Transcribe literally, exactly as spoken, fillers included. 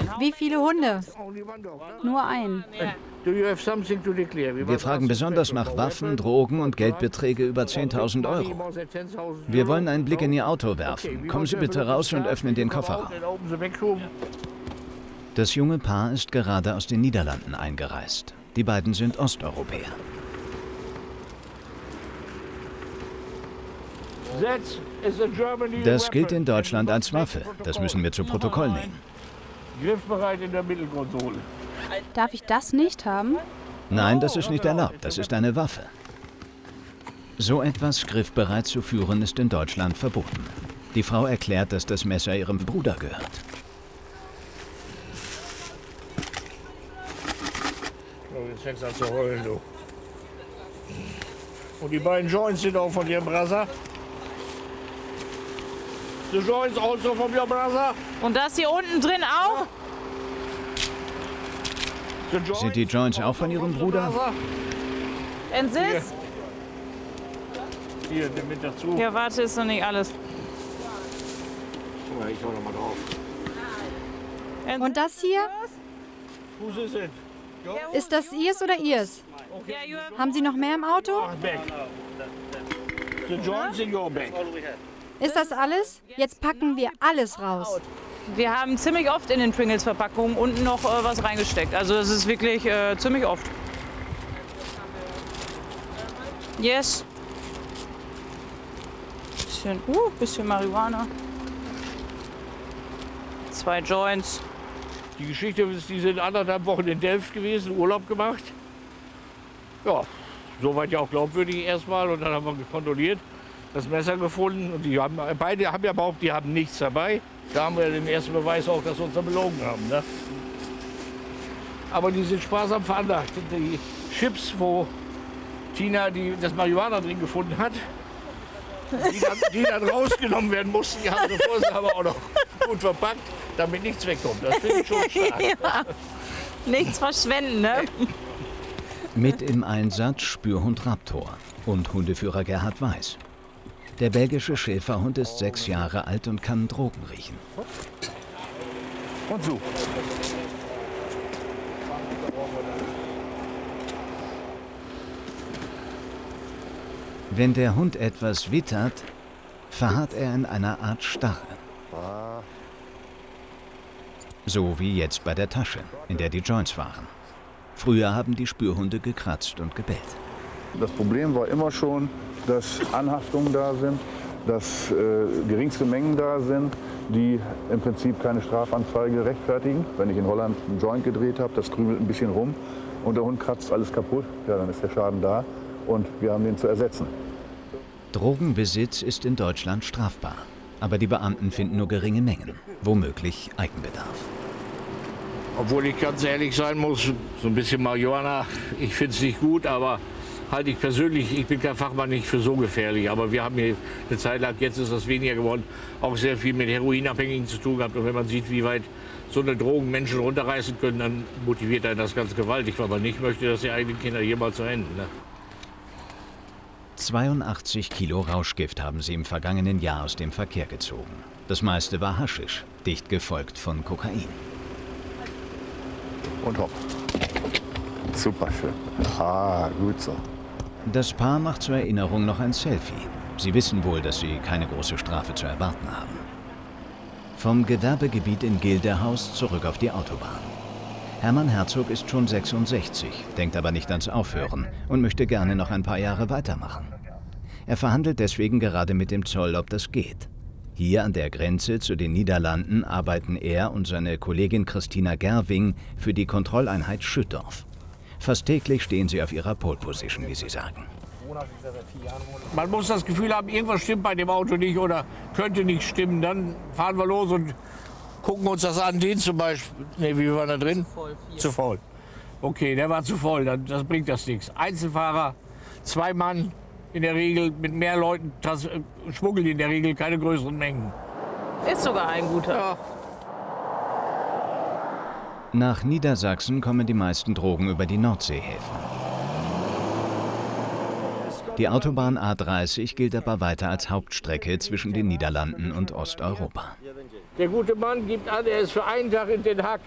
Wie viele Hunde? Nur einen. Wir fragen besonders nach Waffen, Drogen und Geldbeträge über zehntausend Euro. Wir wollen einen Blick in Ihr Auto werfen. Kommen Sie bitte raus und öffnen den Kofferraum. Das junge Paar ist gerade aus den Niederlanden eingereist. Die beiden sind Osteuropäer. Das gilt in Deutschland als Waffe. Das müssen wir zu Protokoll nehmen. Griffbereit in der Mittelkonsole. Darf ich das nicht haben? Nein, das ist nicht erlaubt. Das ist eine Waffe. So etwas griffbereit zu führen, ist in Deutschland verboten. Die Frau erklärt, dass das Messer ihrem Bruder gehört. Oh, jetzt fängst du an zu heulen, du. Und die beiden Joints sind auch von ihrem Brother. The joints also from your brother. Und das hier unten drin auch? Sind die Joints auch von Ihrem Bruder? And this? Hier, nimm mit dazu. Ja, warte, ist noch nicht alles. Ich hau noch mal drauf. Und das hier? Whose is it? Ist das Ihrs oder Ihrs? Haben Sie noch mehr im Auto? Back. The joints in your bag. Ist das alles? Jetzt packen wir alles raus. Wir haben ziemlich oft in den Pringles-Verpackungen unten noch äh, was reingesteckt. Also das ist wirklich äh, ziemlich oft. Yes. Bisschen, uh, bisschen Marihuana. Zwei Joints. Die Geschichte ist, die sind anderthalb Wochen in Delft gewesen, Urlaub gemacht. Ja, soweit ja auch glaubwürdig erstmal. Und dann haben wir kontrolliert, das Messer gefunden. Und die haben, beide haben ja behauptet, die haben nichts dabei. Da haben wir den ersten Beweis auch, dass wir uns da belogen haben. Ne? Aber die sind sparsam veranlagt. Die Chips, wo Tina die, das Marihuana drin gefunden hat, die dann, die dann rausgenommen werden mussten, die haben sie vorher aber auch noch gut verpackt, damit nichts wegkommt. Das finde ich schon stark. Ja. Nichts verschwenden, ne? Mit im Einsatz Spürhund Raptor und Hundeführer Gerhard Weiß. Der belgische Schäferhund ist sechs Jahre alt und kann Drogen riechen. Und so. Wenn der Hund etwas wittert, verharrt er in einer Art Starre. So wie jetzt bei der Tasche, in der die Joints waren. Früher haben die Spürhunde gekratzt und gebellt. Das Problem war immer schon, dass Anhaftungen da sind, dass äh, geringste Mengen da sind, die im Prinzip keine Strafanzeige rechtfertigen. Wenn ich in Holland einen Joint gedreht habe, das krümelt ein bisschen rum und der Hund kratzt alles kaputt, ja, dann ist der Schaden da und wir haben den zu ersetzen. Drogenbesitz ist in Deutschland strafbar, aber die Beamten finden nur geringe Mengen, womöglich Eigenbedarf. Obwohl ich ganz ehrlich sein muss, so ein bisschen Marihuana, ich finde es nicht gut, aber halte ich persönlich, ich bin kein Fachmann, nicht für so gefährlich. Aber wir haben hier eine Zeit lang, jetzt ist das weniger geworden, auch sehr viel mit Heroinabhängigen zu tun gehabt. Und wenn man sieht, wie weit so eine Drogen Menschen runterreißen können, dann motiviert einen das ganz gewaltig, weil man nicht möchte, dass die eigenen Kinder hier mal zu enden. Ne? zweiundachtzig Kilo Rauschgift haben sie im vergangenen Jahr aus dem Verkehr gezogen. Das meiste war Haschisch, dicht gefolgt von Kokain. Und hopp. Super schön. Ah, gut so. Das Paar macht zur Erinnerung noch ein Selfie. Sie wissen wohl, dass sie keine große Strafe zu erwarten haben. Vom Gewerbegebiet in Gilderhaus zurück auf die Autobahn. Hermann Herzog ist schon sechsundsechzig, denkt aber nicht ans Aufhören und möchte gerne noch ein paar Jahre weitermachen. Er verhandelt deswegen gerade mit dem Zoll, ob das geht. Hier an der Grenze zu den Niederlanden arbeiten er und seine Kollegin Christina Gerwing für die Kontrolleinheit Schüttorf. Fast täglich stehen sie auf ihrer Pole Position, wie sie sagen. Man muss das Gefühl haben, irgendwas stimmt bei dem Auto nicht oder könnte nicht stimmen. Dann fahren wir los und gucken uns das an. Den zum Beispiel, ne, wie war da drin? Zu voll. Zu voll. Okay, der war zu voll, dann, das bringt das nichts. Einzelfahrer, zwei Mann in der Regel, mit mehr Leuten schmuggeln in der Regel keine größeren Mengen. Ist sogar ein guter. Ja. Nach Niedersachsen kommen die meisten Drogen über die Nordseehäfen. Die Autobahn A dreißig gilt aber weiter als Hauptstrecke zwischen den Niederlanden und Osteuropa. Der gute Mann gibt an, er ist für einen Tag in Den Haag